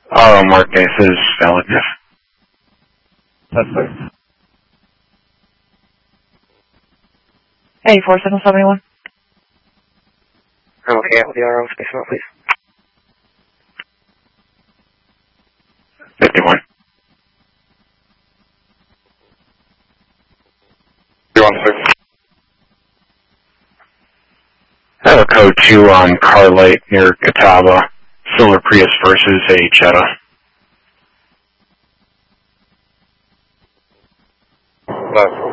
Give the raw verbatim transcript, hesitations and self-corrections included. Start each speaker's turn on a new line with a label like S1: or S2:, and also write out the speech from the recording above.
S1: Oh, Marquez is valid.
S2: That's fine.
S3: eighty-four, seven seventy-one.
S4: Okay, with the R O, space out, please.
S1: fifty-one.
S2: fifty-one, six.
S1: I have a code two on Carlight near Catawba. Silver Prius versus a Jetta.
S2: That's